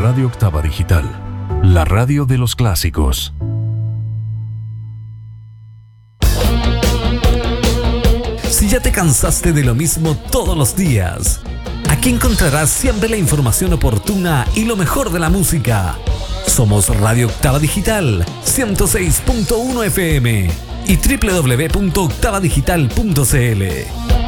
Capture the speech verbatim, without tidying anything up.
Radio Octava Digital, la radio de los clásicos. Si ya te cansaste de lo mismo todos los días, aquí encontrarás siempre la información oportuna y lo mejor de la música. Somos Radio Octava Digital, ciento seis punto uno F M y doble u doble u doble u punto octava digital punto c l.